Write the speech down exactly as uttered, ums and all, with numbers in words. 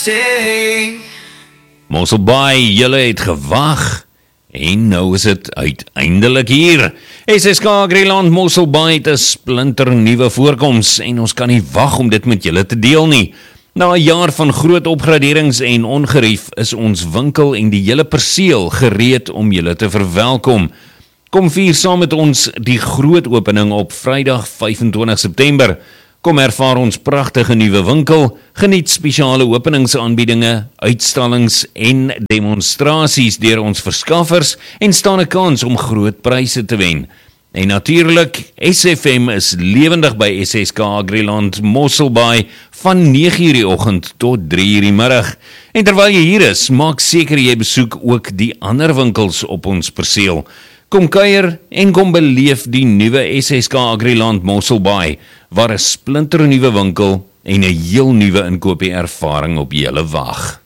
Mosselbaai, julle het gewag. En nou is het uiteindelik hier. S S K Agriland Mosselbaai het 'n splinter nuwe voorkoms en ons kan nie wag om dit met julle te deel nie. Na 'n jaar van groot opgraderings en ongerief is ons winkel en die hele perseel gereed om julle te verwelkom. Kom vier saam met ons die groot opening op Vrydag vyf en twintig September. Kom ervaar ons pragtige nuwe winkel, geniet spesiale openingsaanbiedinge, uitstallings en demonstrasies deur ons verskaffers en staan 'n kans om groot pryse te wen. En natuurlik, S F M is lewendig by S S K Agriland Mosselbaai van nege uur die oggend tot drie uur die middag. En terwyl jy hier is, maak seker jy besoek ook die ander winkels op ons perseel. Kom kuier en kom beleef die nuwe S S K Agriland Mosselbaai, waar 'n splinternuwe winkel en 'n heel nuwe inkoopie ervaring op julle wag.